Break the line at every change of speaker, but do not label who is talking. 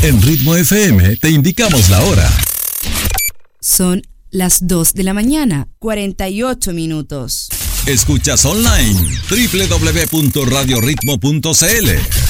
En Ritmo FM te indicamos la hora.
Son las 2 de la mañana, 48 minutos.
Escuchas online www.radioritmo.cl.